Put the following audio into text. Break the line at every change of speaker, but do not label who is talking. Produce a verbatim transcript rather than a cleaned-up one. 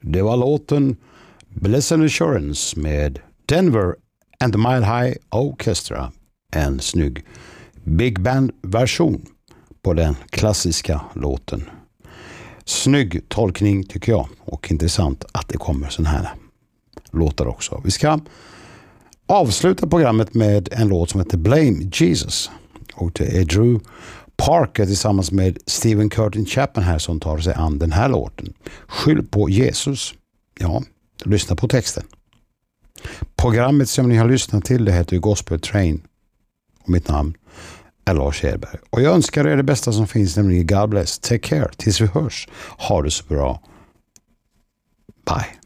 Det var låten Blessed Assurance med Denver and the Mile High Orchestra. En snygg big band-version på den klassiska låten. Snygg tolkning tycker jag, och intressant att det kommer sån här låtar också. Vi ska avsluta programmet med en låt som heter Blame Jesus, och det är Drew Parker tillsammans med Stephen Curtin Chapman här som tar sig an den här låten. Skyll på Jesus. Ja, lyssna på texten. Programmet som ni har lyssnat till, det heter Gospel Train, och mitt namn är Lars Hedberg. Och jag önskar er det bästa som finns, nämligen God bless. Take care tills vi hörs. Ha det så bra. Bye.